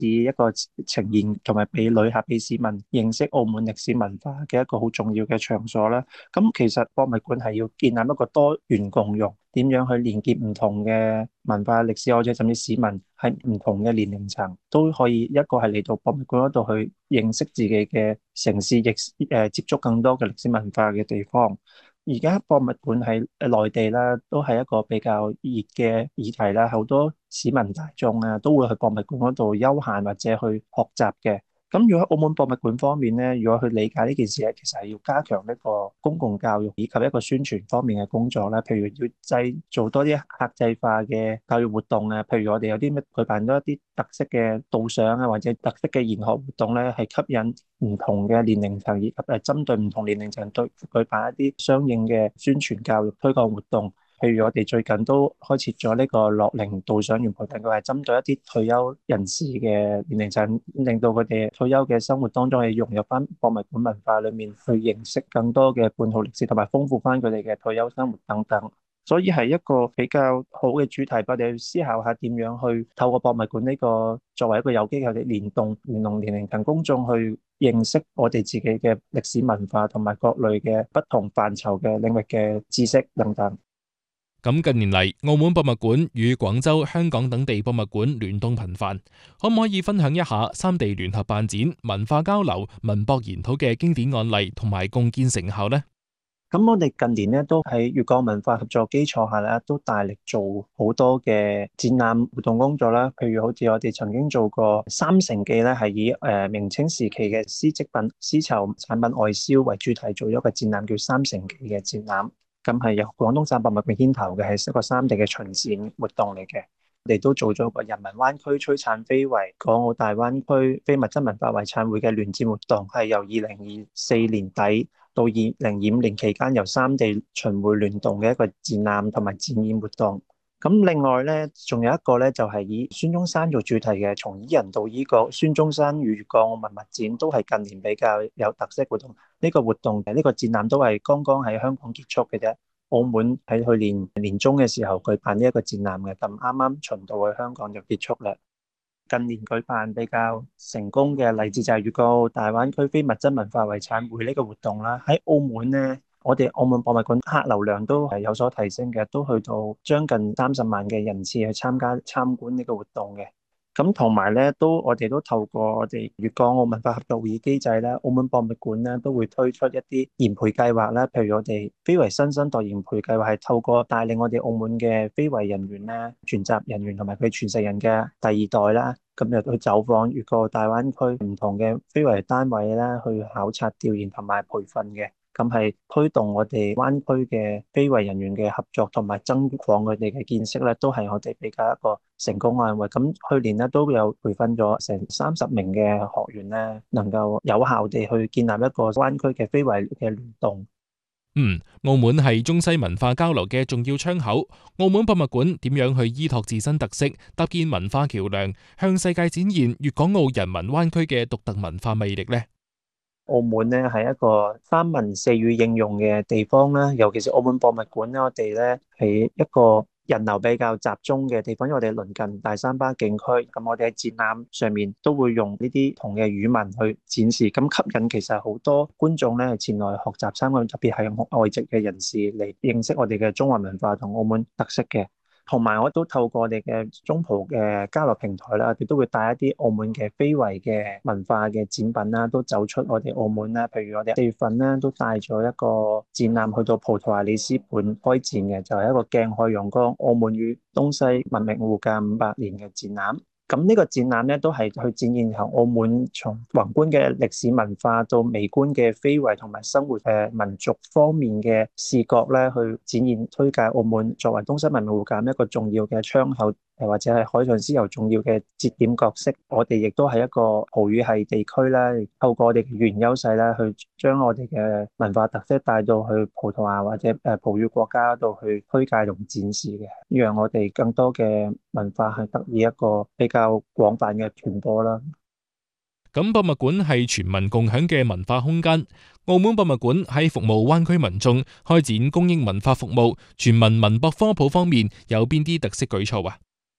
以一個呈現同埋俾旅客、俾市民認識澳門歷史文化嘅一個好重要嘅場所啦。咁其實博物館係要建立一個多元共融，點樣去連結唔同嘅文化歷史，或者甚至市民喺唔同嘅年齡層都可以一個係嚟到博物館嗰度去認識自己嘅城市，亦接觸更多嘅歷史文化嘅地方。而家博物館喺內地啦，都係一個比較熱嘅議題啦，好多市民大眾啊都會去博物館嗰度休閒或者去學習嘅。咁如果喺澳門博物館方面咧，如果去理解呢件事咧，其實係要加強一個公共教育以及一個宣傳方面嘅工作啦。譬如要做多啲客製化嘅教育活動啊，譬如我哋有啲咩舉辦多一啲特色嘅導賞啊，或者特色嘅研學活動咧，係吸引唔同嘅年齡層以及針對唔同年齡層對舉辦一啲相應嘅宣傳教育推廣活動。譬如我哋最近都開設咗呢個樂齡導賞員培訓，佢係針對一啲退休人士嘅年齡層，令到佢哋退休嘅生活當中係融入翻博物館文化裏面，去認識更多嘅本土歷史，同埋豐富翻佢哋嘅退休生活等等。所以係一個比較好嘅主題，我哋要思考下點樣去透過博物館呢個作為一個有機構嘅聯動唔同年齡層公眾去認識我哋自己嘅歷史文化同埋各類嘅不同範疇嘅領域嘅知識等等。 咁近年嚟，澳門博物館與廣州、香港等地博物館聯動頻繁，可唔可以分享一下三地聯合辦展、文化交流、文博研討嘅經典案例同埋共建成效呢？ 咁我哋近年咧都喺粵港文化合作基礎下咧，都大力做好多嘅展覽活動工作啦。譬如好似我哋曾經做過三城記咧，係以明清時期嘅絲織品、絲綢產品外銷為主題，做咗個展覽叫三城記嘅展覽。咁係由廣東省博物館牽頭嘅，係一個三地嘅巡展活動嚟嘅。我哋都做咗個人民灣區璀璨非遺港澳大灣區非物質文化遺產會嘅聯展活動，係由2024年底到2025年期間，由三地巡迴聯動嘅一個展覽同埋展演活動。咁另外咧，仲有一個咧，就係以孫中山做主題嘅，從伊人到伊國孫中山與港澳文物展，都係近年比較有特色活動。呢個活動呢個展覽都係剛剛喺香港結束嘅啫。澳門喺去年年中嘅時候舉辦呢一個展覽嘅，咁啱啱巡到去香港就結束啦。近年舉辦比較成功嘅例子就係粵港澳大灣區非物質文化遺產會呢個活動啦。喺澳門呢，我哋澳門博物館客流量都係有所提升嘅，都去到將近30萬嘅人次去參觀呢個活動嘅。咁同埋咧，我哋都透過我哋粵港澳文化合作會議機制咧，澳門博物館咧都會推出一啲研培計劃啦。譬如我哋非遺新生代研培計劃，係透過帶領我哋澳門嘅非遺人員咧、傳習人員同埋佢傳承人嘅第二代啦，咁就去走訪粵港澳大灣區唔同嘅非遺單位啦，去考察調研同埋培訓嘅。咁係推動我哋灣區嘅非遺人員嘅合作，同埋增廣佢哋嘅見識咧，都係我哋比較一個成功案例。咁去年咧都有培訓咗成30名嘅學員咧，能夠有效地去建立一個灣區嘅非遺嘅聯動。 澳門係中西文化交流嘅重要窗口。澳門博物館點樣去依託自身特色，搭建文化橋樑，向世界展現粵港澳人民灣區嘅獨特文化魅力呢？ 澳門咧係一個三文四語應用嘅地方啦，尤其是澳門博物館咧，我哋咧係一個人流比較集中嘅地方，因為我哋鄰近大三巴景區，咁我哋喺展覽上面都會用呢啲同嘅語文去展示，咁吸引其實好多觀眾咧前來學習參觀，特別係外籍嘅人士嚟認識我哋嘅中華文化同澳門特色嘅。同埋我都透過我哋嘅中葡嘅交流平台啦，我哋都會帶一啲澳門嘅非遺嘅文化嘅展品啦，都走出我哋澳門啦。譬如我哋4月份咧都帶咗一個展覽去到葡萄牙里斯本開展嘅，就係一個鏡海陽光澳門與東西文明互鑒500年嘅展覽。咁呢個展覽咧，都係去展現由澳門從宏觀嘅歷史文化到微觀嘅非遺同埋生活民族方面嘅視角咧，去展現推介澳門作為東西文明互鑒一個重要嘅窗口，或者係海上絲綢重要嘅節點角色。我哋亦都係一個葡語系地區啦，透過我哋嘅語言優勢咧，去將我哋嘅文化特色帶到去葡萄牙或者葡語國家度去推介同展示嘅，讓我哋更多嘅文化係得以一個比較廣泛嘅傳播啦。 咁博物館係全民共享嘅文化空間。澳門博物館喺服務灣區民眾、開展公益文化服務、全民文博科普方面有邊啲特色舉措啊？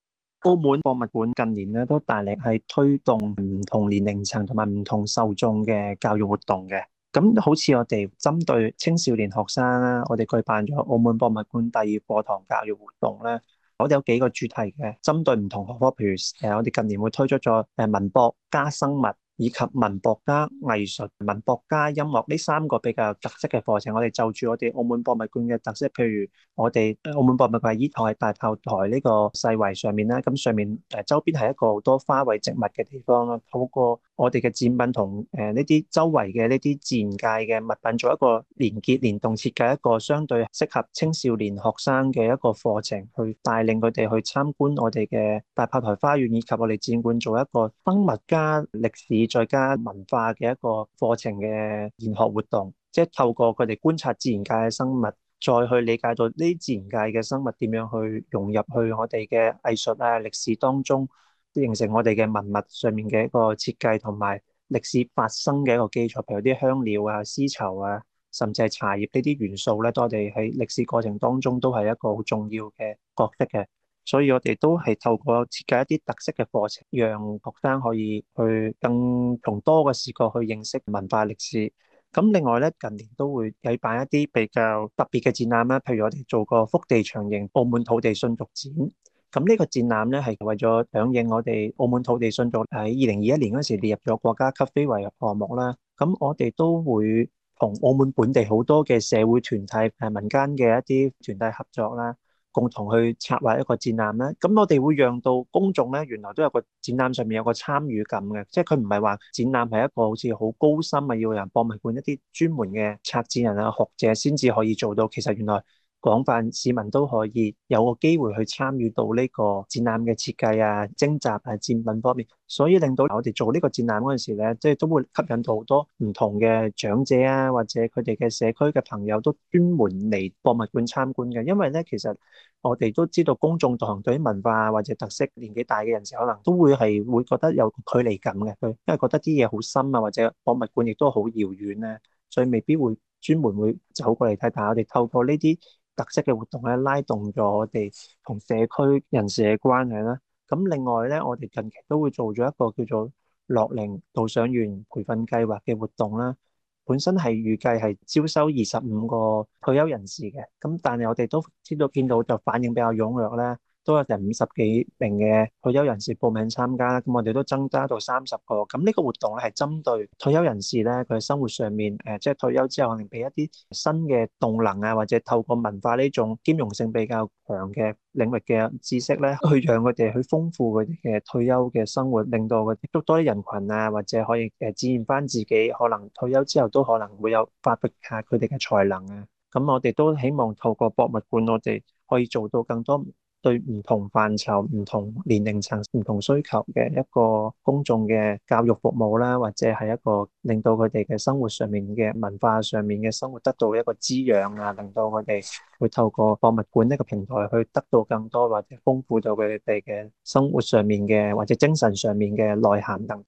澳門博物館近年咧都大力係推動唔同年齡層同埋唔同受眾嘅教育活動嘅。咁好似我哋針對青少年學生啦，我哋舉辦咗澳門博物館第二課堂教育活動咧。我哋有幾個主題嘅，針對唔同學科，譬如我哋近年會推出咗文博加生物，以及文博加藝術、文博加音樂呢三個比較有特色嘅課程。我哋就住我哋澳門博物館嘅特色，譬如我哋澳門博物館依台大炮台呢個世圍上面咧，咁上面周邊係一個好多花卉植物嘅地方咯。透過我哋嘅展品同呢啲周圍嘅呢啲自然界嘅物品做一個連結、聯動設計一個相對適合青少年學生嘅一個課程，去帶領佢哋去參觀我哋嘅大炮台花園，以及我哋展館做一個生物加歷史再加文化嘅一個課程嘅研學活動，即係透過佢哋觀察自然界嘅生物，再去理解到呢啲自然界嘅生物點樣去融入去我哋嘅藝術啊、歷史當中，形成我哋嘅文物上面嘅一個設計同埋歷史發生嘅一個基礎，譬如啲香料啊、絲綢啊，甚至係茶葉呢啲元素咧，我哋喺歷史過程當中都係一個好重要嘅角色嘅。所以我哋都係透過設計一啲特色嘅課程，讓學生可以去更從多個視角去認識文化歷史。咁另外咧，近年都會舉辦一啲比較特別嘅展覽啦，譬如我哋做個福地長形澳門土地信俗展。咁呢個展覽咧係為咗響應我哋澳門土地信俗喺2021年嗰時列入咗國家級非遺項目啦。咁我哋都會同澳門本地好多嘅社會團體、民間嘅一啲團體合作啦，共同去策劃一個展覽咧，咁我哋會讓到公眾咧，原來都有個展覽上面有個參與感嘅，即係佢唔係話展覽係一個好似好高深啊，要由博物館一啲專門嘅策展人啊、學者先至可以做到，其實原來廣泛市民都可以有個機會去參與到呢個展覽嘅設計啊、徵集啊、展品方面，所以令到我哋做呢個展覽嗰陣時咧，即係都會吸引到好多唔同嘅長者啊，或者佢哋嘅社區嘅朋友都專門嚟博物館參觀嘅。因為咧，其實我哋都知道公眾可能對於文化或者特色年紀大嘅人士，可能都會覺得有距離感嘅，佢因為覺得啲嘢好深啊，或者博物館亦都好遙遠咧，所以未必會專門會走過嚟睇。但係我哋透過呢啲特色嘅活動咧，拉動咗我哋同社區人士嘅關係啦。咁另外咧，我哋近期都會做咗一個叫做樂齡導賞員培訓計劃嘅活動啦。本身係預計係招收25個退休人士嘅，咁但係我哋都見到就反應比較踴躍啦。都有成50幾名嘅退休人士報名參加，咁我哋都增加到30個。咁呢個活動咧係針對退休人士咧，佢生活上面即係退休之後可能俾一啲新嘅動能啊，或者透過文化呢種兼容性比較強嘅領域嘅知識咧，去讓佢哋去豐富佢哋嘅退休嘅生活，令到佢接觸多啲人群啊，或者可以展現翻自己可能退休之後都可能會有發揮下佢哋嘅才能啊。咁我哋都希望透過博物館，我哋可以做到更多對唔同範疇、唔同年齡層、唔同需求嘅一個公眾嘅教育服務啦，或者係一個令到佢哋嘅生活上面嘅文化上面嘅生活得到一個滋養啊，令到佢哋會透過博物館呢個平台去得到更多或者豐富到佢哋嘅生活上面嘅或者精神上面嘅內涵等。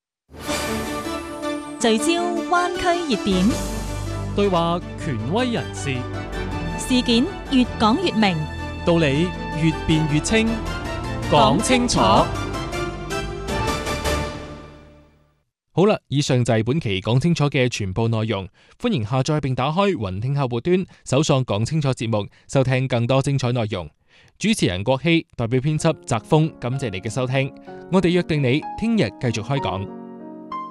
聚焦灣區熱點， 對話權威人士， 事件越講越明， 道理越辯越清，講清楚。 好啦，以上就係本期講清楚嘅全部內容。歡迎下載並打開雲聽客戶端，搜索講清楚節目，收聽更多精彩內容。主持人郭希，代表編輯澤峰，感謝你嘅收聽。我哋約定你聽日繼續開講。